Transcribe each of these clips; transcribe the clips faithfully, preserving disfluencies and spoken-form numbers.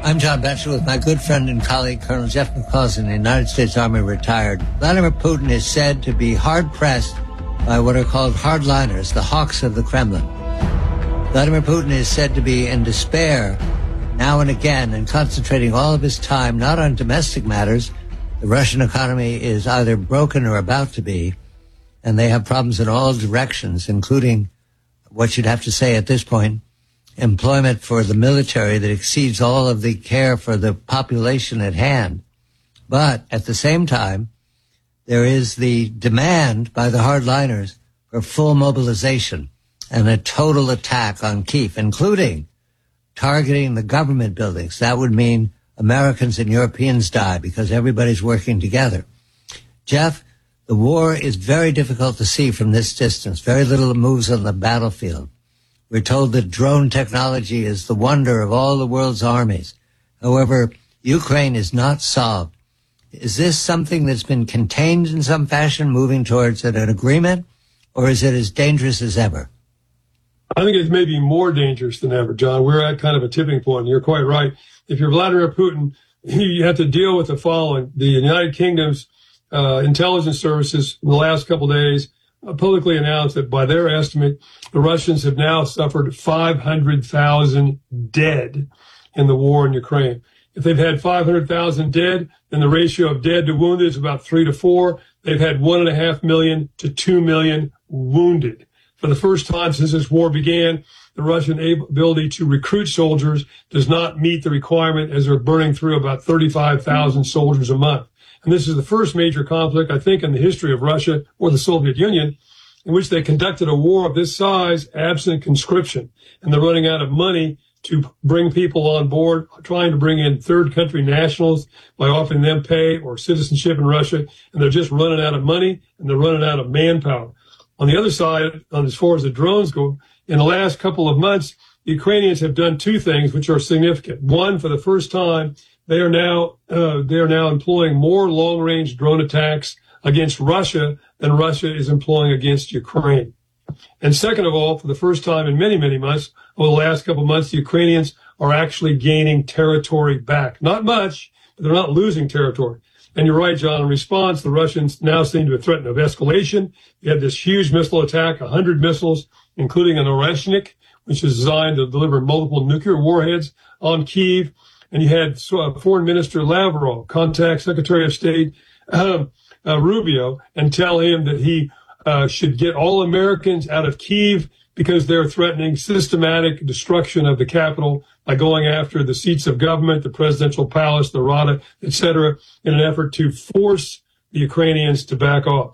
I'm John Batchelor with my good friend and colleague, Colonel Jeff McCausland, the United States Army retired. Vladimir Putin is said to be hard-pressed by what are called hardliners, the hawks of the Kremlin. Vladimir Putin is said to be in despair now and again and concentrating all of his time not on domestic matters. The Russian economy is either broken or about to be, and they have problems in all directions, including what you'd have to say at this point, employment for the military that exceeds all of the care for the population at hand. But at the same time, there is the demand by the hardliners for full mobilization and a total attack on Kyiv, including targeting the government buildings. That would mean Americans and Europeans die because everybody's working together. Jeff, the war is very difficult to see from this distance. Very little moves on the battlefield. We're told that drone technology is the wonder of all the world's armies. However, Ukraine is not solved. Is this something that's been contained in some fashion, moving towards an agreement, or is it as dangerous as ever? I think it's maybe more dangerous than ever, John. We're at kind of a tipping point. You're quite right. If you're Vladimir Putin, you have to deal with the following. The United Kingdom's uh, intelligence services in the last couple of days publicly announced that by their estimate, the Russians have now suffered five hundred thousand dead in the war in Ukraine. If they've had five hundred thousand dead, then the ratio of dead to wounded is about three to four. They've had one and a half million to two million wounded. For the first time since this war began, the Russian ability to recruit soldiers does not meet the requirement, as they're burning through about thirty-five thousand soldiers a month. And this is the first major conflict, I think, in the history of Russia or the Soviet Union, in which they conducted a war of this size absent conscription. And they're running out of money to bring people on board, trying to bring in third country nationals by offering them pay or citizenship in Russia. And they're just running out of money, and they're running out of manpower. On the other side, on as far as the drones go, in the last couple of months, the Ukrainians have done two things which are significant. One, for the first time, they are now uh, they are now employing more long-range drone attacks against Russia than Russia is employing against Ukraine. And second of all, for the first time in many, many months, over the last couple of months, the Ukrainians are actually gaining territory back. Not much, but they're not losing territory. And you're right, John. In response, the Russians now seem to be threatened of escalation. You had this huge missile attack, one hundred missiles, including an Oreshnik, which is designed to deliver multiple nuclear warheads on Kyiv. And you had Foreign Minister Lavrov contact Secretary of State uh, uh, Rubio and tell him that he uh, should get all Americans out of Kyiv because they're threatening systematic destruction of the capital by going after the seats of government, the presidential palace, the Rada, et cetera, in an effort to force the Ukrainians to back off.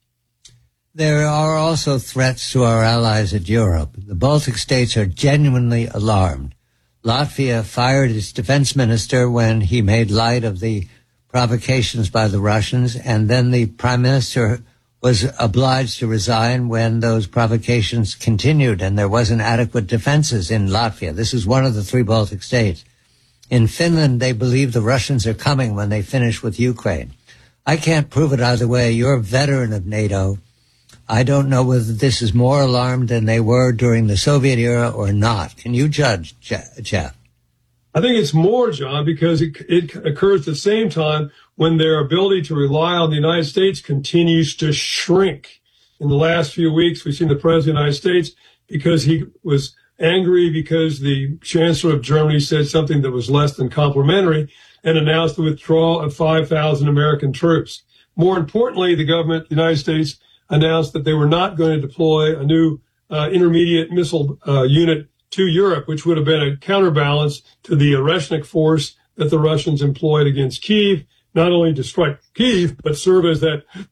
There are also threats to our allies in Europe. The Baltic states are genuinely alarmed. Latvia fired its defense minister when he made light of the provocations by the Russians, and then the prime minister was obliged to resign when those provocations continued and there wasn't adequate defenses in Latvia. This is one of the three Baltic states. In Finland, they believe the Russians are coming when they finish with Ukraine. I can't prove it either way. You're a veteran of NATO. I don't know whether this is more alarmed than they were during the Soviet era or not. Can you judge, Jeff? I think it's more, John, because it, it occurs at the same time when their ability to rely on the United States continues to shrink. In the last few weeks, we've seen the President of the United States, because he was angry because the Chancellor of Germany said something that was less than complimentary, and announced the withdrawal of five thousand American troops. More importantly, the government, the United States, announced that they were not going to deploy a new uh, intermediate missile uh, unit to Europe, which would have been a counterbalance to the Oreshnik force that the Russians employed against Kyiv, not only to strike Kyiv, but serve as that